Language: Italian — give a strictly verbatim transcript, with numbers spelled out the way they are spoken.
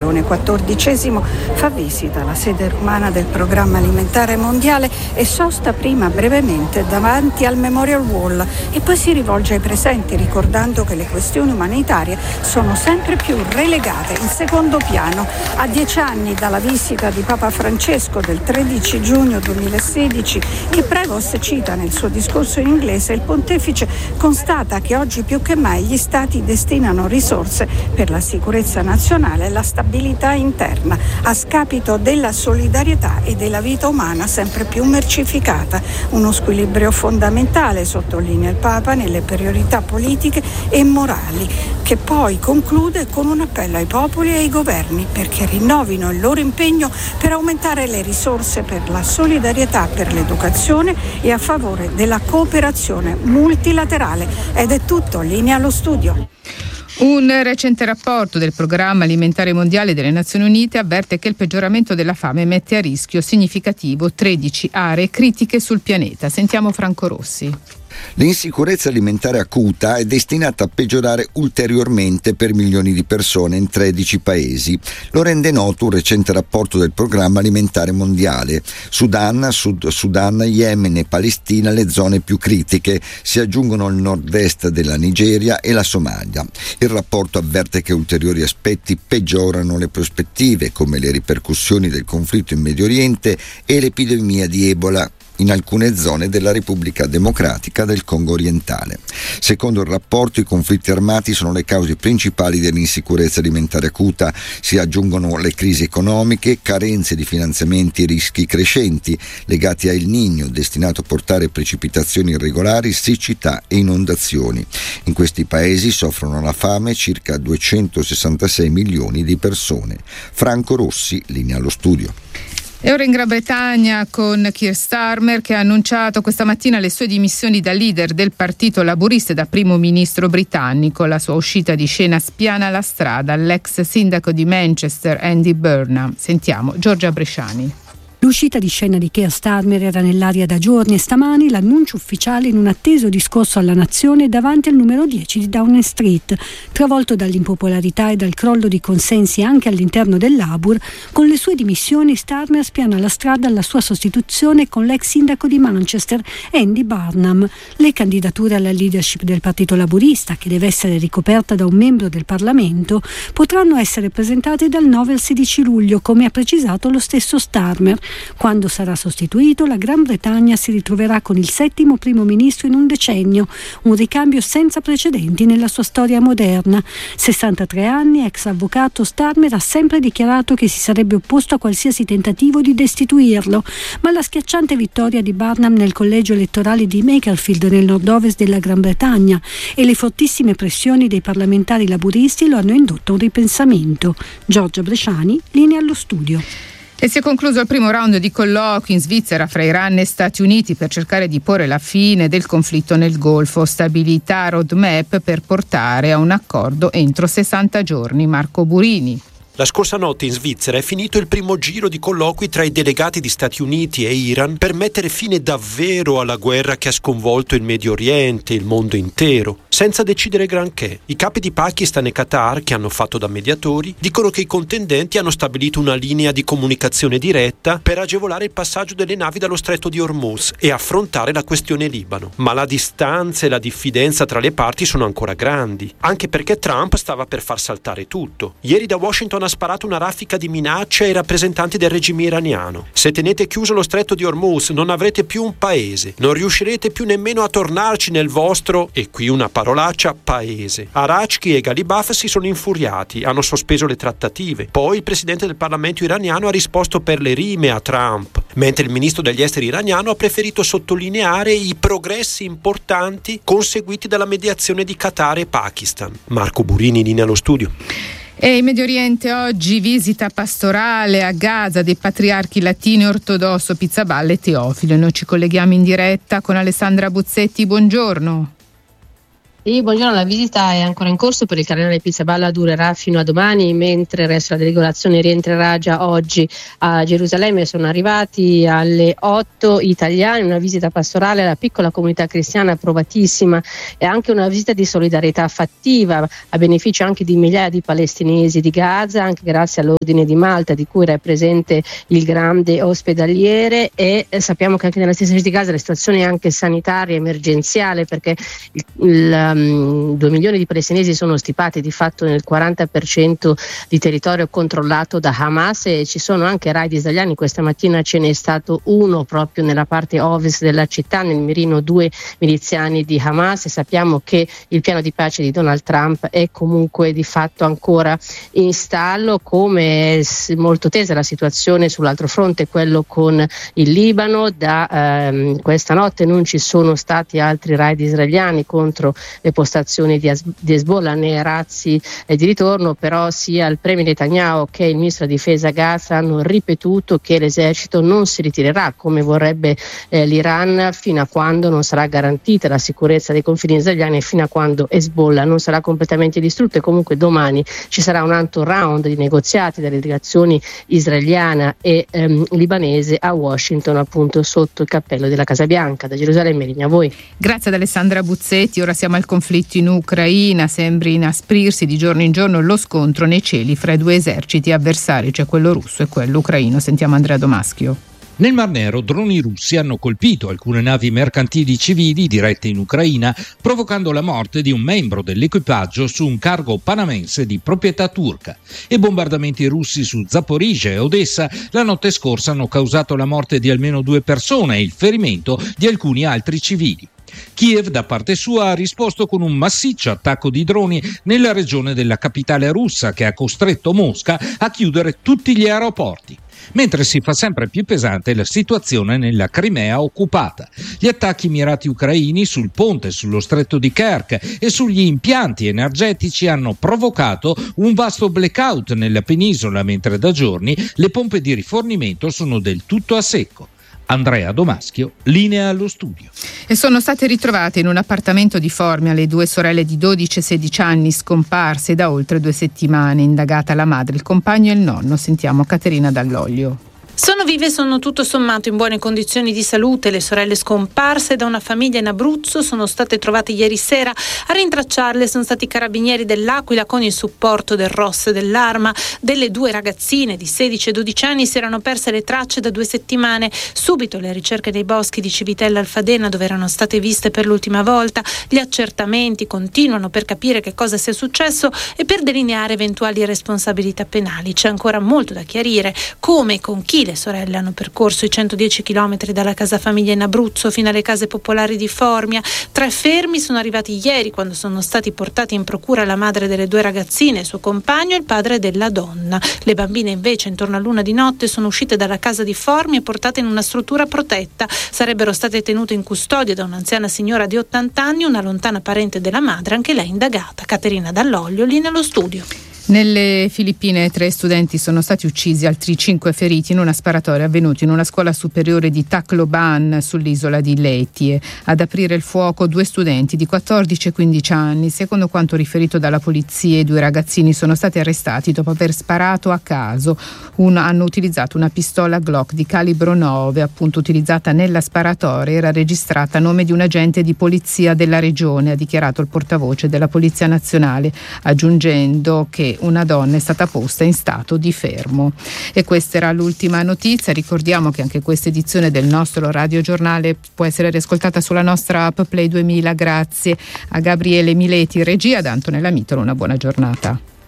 Leone quattordicesimo fa visita alla sede romana del Programma Alimentare Mondiale e sosta prima brevemente davanti al Memorial Wall e poi si rivolge ai presenti ricordando che le questioni umanitarie sono sempre più relegate in secondo piano. A dieci anni dalla visita di Papa Francesco del tredici giugno duemilasedici, che Prevost cita nel suo discorso in inglese, il pontefice constata che oggi più che mai gli Stati destinano risorse per la sicurezza nazionale e la stabilità interna, a scapito della solidarietà e della vita umana sempre più mercificata. Uno squilibrio fondamentale, sottolinea il Papa, nelle priorità politiche e morali, che poi conclude con un appello ai popoli e ai governi perché rinnovino il loro impegno per aumentare le risorse per la solidarietà, per l'educazione e a favore della cooperazione multilaterale. Ed è tutto, linea allo studio. Un recente rapporto del Programma Alimentare Mondiale delle Nazioni Unite avverte che il peggioramento della fame mette a rischio significativo tredici aree critiche sul pianeta. Sentiamo Franco Rossi. L'insicurezza alimentare acuta è destinata a peggiorare ulteriormente per milioni di persone in tredici paesi. Lo rende noto un recente rapporto del Programma Alimentare Mondiale. Sudan, Sud Sudan, Yemen e Palestina le zone più critiche. Si aggiungono il nord-est della Nigeria e la Somalia. Il rapporto avverte che ulteriori aspetti peggiorano le prospettive, come le ripercussioni del conflitto in Medio Oriente e l'epidemia di Ebola in alcune zone della Repubblica Democratica del Congo orientale. Secondo il rapporto, i conflitti armati sono le cause principali dell'insicurezza alimentare acuta. Si aggiungono le crisi economiche, carenze di finanziamenti e rischi crescenti legati a El Niño, destinato a portare precipitazioni irregolari, siccità e inondazioni. In questi paesi soffrono la fame circa duecentosessantasei milioni di persone. Franco Rossi, linea allo studio. E ora in Gran Bretagna con Keir Starmer, che ha annunciato questa mattina le sue dimissioni da leader del Partito Laburista e da primo ministro britannico. La sua uscita di scena spiana la strada all'ex sindaco di Manchester Andy Burnham. Sentiamo Giorgia Bresciani. L'uscita di scena di Keir Starmer era nell'aria da giorni e stamani l'annuncio ufficiale in un atteso discorso alla nazione davanti al numero dieci di Downing Street. Travolto dall'impopolarità e dal crollo di consensi anche all'interno del Labour, con le sue dimissioni Starmer spiana la strada alla sua sostituzione con l'ex sindaco di Manchester Andy Burnham. Le candidature alla leadership del Partito Laburista, che deve essere ricoperta da un membro del Parlamento, potranno essere presentate dal nove al sedici luglio, come ha precisato lo stesso Starmer. Quando sarà sostituito, la Gran Bretagna si ritroverà con il settimo primo ministro in un decennio, un ricambio senza precedenti nella sua storia moderna. sessantatré anni, ex avvocato, Starmer ha sempre dichiarato che si sarebbe opposto a qualsiasi tentativo di destituirlo, ma la schiacciante vittoria di Burnham nel collegio elettorale di Makerfield nel nord-ovest della Gran Bretagna e le fortissime pressioni dei parlamentari laburisti lo hanno indotto a un ripensamento. Giorgia Bresciani, linea allo studio. E si è concluso il primo round di colloqui in Svizzera fra Iran e Stati Uniti per cercare di porre la fine del conflitto nel Golfo. Stabilità, roadmap per portare a un accordo entro sessanta giorni. Marco Burini. La scorsa notte in Svizzera è finito il primo giro di colloqui tra i delegati di Stati Uniti e Iran per mettere fine davvero alla guerra che ha sconvolto il Medio Oriente e il mondo intero, senza decidere granché. I capi di Pakistan e Qatar, che hanno fatto da mediatori, dicono che i contendenti hanno stabilito una linea di comunicazione diretta per agevolare il passaggio delle navi dallo stretto di Hormuz e affrontare la questione Libano. Ma la distanza e la diffidenza tra le parti sono ancora grandi, anche perché Trump stava per far saltare tutto. Ieri da Washington ha sparato una raffica di minacce ai rappresentanti del regime iraniano. Se tenete chiuso lo stretto di Hormuz non avrete più un paese, non riuscirete più nemmeno a tornarci nel vostro, e qui una parolaccia, paese. Arachki e Ghalibaf si sono infuriati, hanno sospeso le trattative. Poi il presidente del Parlamento iraniano ha risposto per le rime a Trump, mentre il ministro degli esteri iraniano ha preferito sottolineare i progressi importanti conseguiti dalla mediazione di Qatar e Pakistan. Marco Burini, linea allo studio. E in Medio Oriente oggi visita pastorale a Gaza dei patriarchi latino e ortodosso Pizzaballa e Teofilo. Noi ci colleghiamo in diretta con Alessandra Buzzetti. Buongiorno. Sì, buongiorno, la visita è ancora in corso per il cardinale Pizzaballa, durerà fino a domani, mentre il resto della delegazione rientrerà già oggi a Gerusalemme. Sono arrivati alle otto italiani, una visita pastorale alla piccola comunità cristiana approvatissima e anche una visita di solidarietà fattiva a beneficio anche di migliaia di palestinesi di Gaza, anche grazie all'Ordine di Malta di cui era presente il grande ospedaliere. E eh, sappiamo che anche nella stessa città di Gaza la situazione è anche sanitaria emergenziale, perché il, il due milioni di palestinesi sono stipati di fatto nel quaranta per cento di territorio controllato da Hamas, e ci sono anche raid israeliani. Questa mattina ce n'è stato uno proprio nella parte ovest della città, nel mirino due miliziani di Hamas, e sappiamo che il piano di pace di Donald Trump è comunque di fatto ancora in stallo, come è molto tesa la situazione sull'altro fronte, quello con il Libano. Da ehm, questa notte non ci sono stati altri raid israeliani contro le postazioni di, As- di Hezbollah né razzi eh, di ritorno, però sia il premier Netanyahu che il ministro della difesa Gaza hanno ripetuto che l'esercito non si ritirerà come vorrebbe eh, l'Iran fino a quando non sarà garantita la sicurezza dei confini israeliani e fino a quando Hezbollah non sarà completamente distrutto. E comunque domani ci sarà un altro round di negoziati dalle delegazioni israeliana e ehm, libanese a Washington, appunto sotto il cappello della Casa Bianca. Da Gerusalemme linea a voi. Grazie ad Alessandra Buzzetti. Ora siamo al conflitto in Ucraina, sembra inasprirsi di giorno in giorno lo scontro nei cieli fra i due eserciti avversari, cioè quello russo e quello ucraino. Sentiamo Andrea Domaschio. Nel Mar Nero droni russi hanno colpito alcune navi mercantili civili dirette in Ucraina, provocando la morte di un membro dell'equipaggio su un cargo panamense di proprietà turca. E bombardamenti russi su Zaporizhzhia e Odessa la notte scorsa hanno causato la morte di almeno due persone e il ferimento di alcuni altri civili. Kiev da parte sua ha risposto con un massiccio attacco di droni nella regione della capitale russa, che ha costretto Mosca a chiudere tutti gli aeroporti. Mentre si fa sempre più pesante la situazione nella Crimea occupata. Gli attacchi mirati ucraini sul ponte sullo stretto di Kerch e sugli impianti energetici hanno provocato un vasto blackout nella penisola, mentre da giorni le pompe di rifornimento sono del tutto a secco. Andrea Domaschio, linea allo studio. E sono state ritrovate in un appartamento di Formia le due sorelle di dodici e sedici anni scomparse da oltre due settimane. Indagata la madre, il compagno e il nonno. Sentiamo Caterina Dall'Oglio. Sono vive e sono tutto sommato in buone condizioni di salute. Le sorelle scomparse da una famiglia in Abruzzo sono state trovate ieri sera. A rintracciarle sono stati i carabinieri dell'Aquila con il supporto del R O S e dell'Arma. Delle due ragazzine di sedici e dodici anni si erano perse le tracce da due settimane. Subito le ricerche nei boschi di Civitella Alfadena, dove erano state viste per l'ultima volta. Gli accertamenti continuano per capire che cosa sia successo e per delineare eventuali responsabilità penali. C'è ancora molto da chiarire, come e con chi le sorelle hanno percorso i centodieci chilometri dalla casa famiglia in Abruzzo fino alle case popolari di Formia. Tre fermi sono arrivati ieri, quando sono stati portati in procura la madre delle due ragazzine, il suo compagno e il padre della donna. Le bambine invece intorno a l'una di notte sono uscite dalla casa di Formia e portate in una struttura protetta. Sarebbero state tenute in custodia da un'anziana signora di ottanta anni, una lontana parente della madre, anche lei indagata. Caterina Dall'Oglio, lì nello studio. Nelle Filippine tre studenti sono stati uccisi, altri cinque feriti in una sparatoria avvenuta in una scuola superiore di Tacloban sull'isola di Leyte. Ad aprire il fuoco due studenti di quattordici e quindici anni. Secondo quanto riferito dalla polizia, i due ragazzini sono stati arrestati dopo aver sparato a caso. Un, hanno utilizzato una pistola Glock di calibro nove, appunto utilizzata nella sparatoria. Era registrata a nome di un agente di polizia della regione, ha dichiarato il portavoce della Polizia Nazionale, aggiungendo che una donna è stata posta in stato di fermo. E questa era l'ultima notizia. Ricordiamo che anche questa edizione del nostro radiogiornale può essere riascoltata sulla nostra app Play duemila. Grazie a Gabriele Mileti, regia, ad Antonella Mitolo. Una buona giornata.